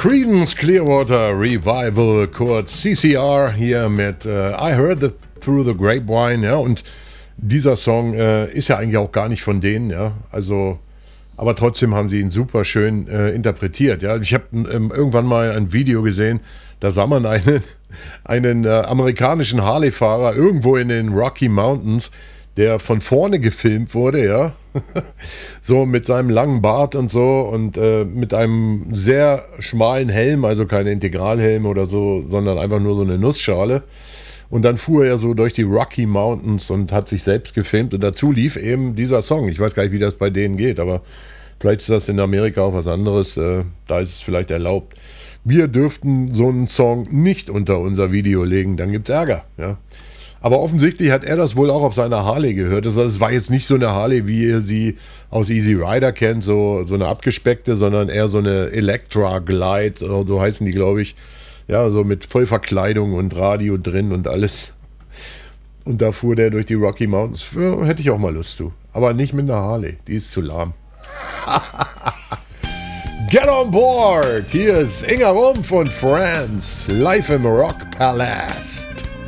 Creedence Clearwater Revival, kurz CCR, hier mit I Heard It Through the Grapevine, ja, und dieser Song ist ja eigentlich auch gar nicht von denen, ja, also, aber trotzdem haben sie ihn super schön interpretiert, ja. Ich habe irgendwann mal ein Video gesehen, da sah man einen amerikanischen Harley-Fahrer irgendwo in den Rocky Mountains, der von vorne gefilmt wurde, ja, so mit seinem langen Bart und so und mit einem sehr schmalen Helm, also kein Integralhelm oder so, sondern einfach nur so eine Nussschale. Und dann fuhr er so durch die Rocky Mountains und hat sich selbst gefilmt und dazu lief eben dieser Song. Ich weiß gar nicht, wie das bei denen geht, aber vielleicht ist das in Amerika auch was anderes, da ist es vielleicht erlaubt. Wir dürften so einen Song nicht unter unser Video legen, dann gibt's Ärger, ja. Aber offensichtlich hat er das wohl auch auf seiner Harley gehört. Also es war jetzt nicht so eine Harley, wie ihr sie aus Easy Rider kennt, so eine abgespeckte, sondern eher so eine Electra Glide, so heißen die, glaube ich. Ja, so mit Vollverkleidung und Radio drin und alles. Und da fuhr der durch die Rocky Mountains. Ja, hätte ich auch mal Lust zu. Aber nicht mit einer Harley, die ist zu lahm. Get on board! Hier ist Inga Rumpf und Friends, live im Rock Palast.